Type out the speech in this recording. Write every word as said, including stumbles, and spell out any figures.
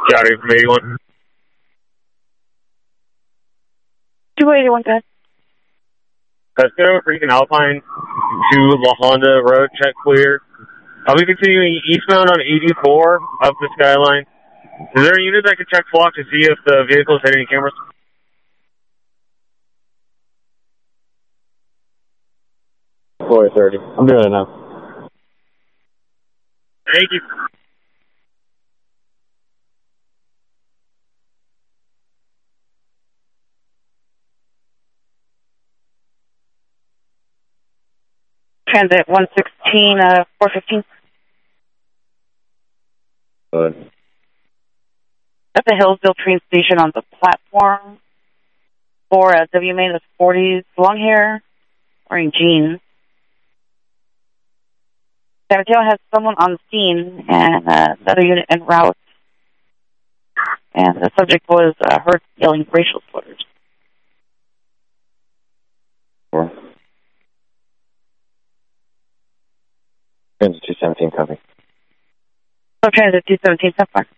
Got it from eighty-one. two eighty-one, go ahead. Let's go freaking Alpine to La Honda Road, check clear. I'll be continuing eastbound on eighty-four up the Skyline. Is there a unit that can check flock to see if the vehicle's hit any cameras? four thirty. I'm doing it now. Thank you. Transit one sixteen, uh, four fifteen. Good. At the Hillsville train station on the platform for a W M A in his forties, long hair, wearing jeans. San Mateo has someone on the scene and uh, another unit en route. And the subject was uh, heard yelling racial slurs. Four. Transit two seventeen, copy. So Transit two seventeen, so far.